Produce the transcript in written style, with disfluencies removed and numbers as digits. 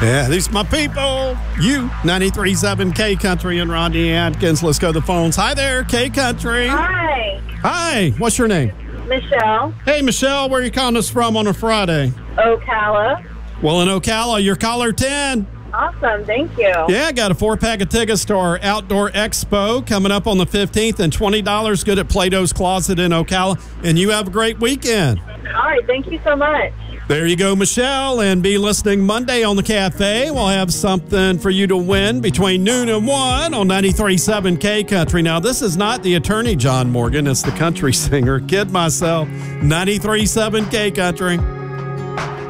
Yeah, these my people. You, 93.7 K Country and Rodney Atkins. Let's go to the phones. Hi there, K Country. Hi, Hi, what's your name? Michelle. Hey, Michelle, where are you calling us from on a Friday? Ocala. Well, in Ocala, you're caller 10. Awesome, thank you. Yeah, got a 4-pack of tickets to our Outdoor Expo coming up on the 15th and $20 good at Plato's Closet in Ocala. And you have a great weekend. All right, thank you so much. There you go, Michelle, and be listening Monday on the Cafe. We'll have something for you to win between noon and 1 on 93.7 K Country. Now, this is not the attorney John Morgan. It's the country singer. Kid myself, 93.7 K Country.